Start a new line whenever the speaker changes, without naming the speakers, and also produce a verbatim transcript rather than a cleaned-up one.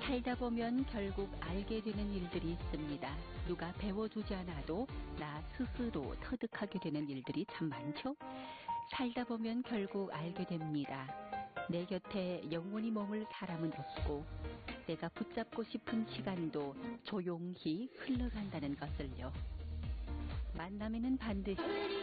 살다 보면 결국 알게 되는 일들이 있습니다. 누가 배워주지 않아도 나 스스로 터득하게 되는 일들이 참 많죠. 살다 보면 결국 알게 됩니다. 내 곁에 영원히 머물 사람은 없고 내가 붙잡고 싶은 시간도 조용히 흘러간다는 것을요. 만남에는 반드시